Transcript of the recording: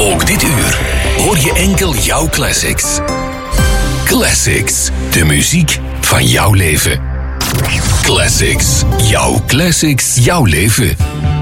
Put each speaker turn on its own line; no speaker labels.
Ook dit uur hoor je enkel jouw classics. Classics, de muziek van jouw leven. Classics, jouw leven.